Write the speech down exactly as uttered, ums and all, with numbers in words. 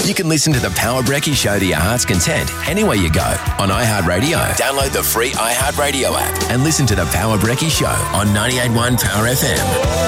You can listen to The Power Brekkie Show to your heart's content anywhere you go on iHeartRadio. Download the free iHeartRadio app and listen to The Power Brekkie Show on ninety-eight point one Power F M.